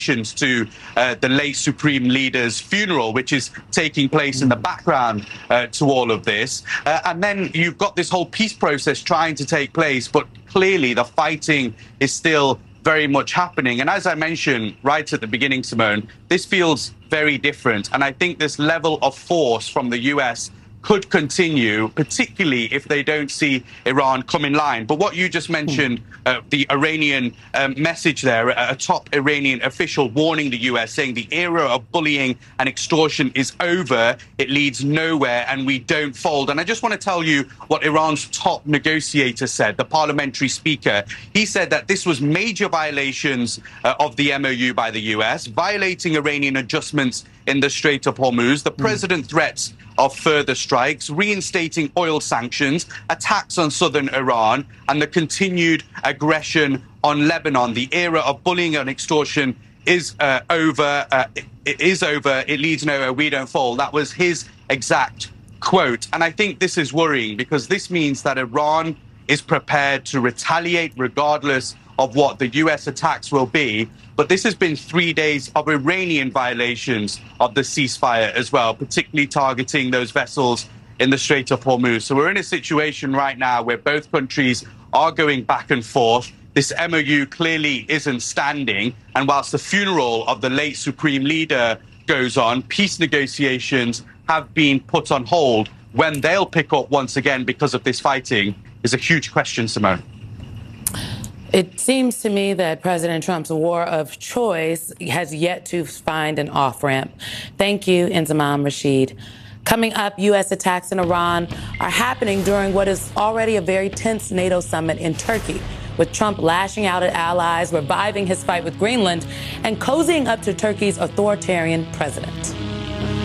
to the late Supreme Leader's funeral, which is taking place in the background to all of this. And then you've got this whole peace process trying to take place, but clearly the fighting is still very much happening. And as I mentioned right at the beginning, Simone, this feels very different. And I think this level of force from the US could continue, particularly if they don't see Iran come in line. But what you just mentioned, the Iranian message there, a top Iranian official warning the US, saying the era of bullying and extortion is over, it leads nowhere, and we don't fold. And I just want to tell you what Iran's top negotiator said, the parliamentary speaker. He said that this was major violations of the MOU by the US, violating Iranian adjustments in the Strait of Hormuz, the president threats of further strikes, reinstating oil sanctions, attacks on southern Iran, and the continued aggression on Lebanon. The era of bullying and extortion is over. It is over. It leads nowhere. We don't fold. That was his exact quote. And I think this is worrying because this means that Iran is prepared to retaliate regardless of what the US attacks will be. But this has been 3 days of Iranian violations of the ceasefire as well, particularly targeting those vessels in the Strait of Hormuz. So we're in a situation right now where both countries are going back and forth. This MOU clearly isn't standing. And whilst the funeral of the late Supreme Leader goes on, peace negotiations have been put on hold. When they'll pick up once again because of this fighting is a huge question, Simone. It seems to me that President Trump's war of choice has yet to find an off-ramp. Thank you, Inzamam Rashid. Coming up, U.S. attacks in Iran are happening during what is already a very tense NATO summit in Turkey, with Trump lashing out at allies, reviving his fight with Greenland, and cozying up to Turkey's authoritarian president.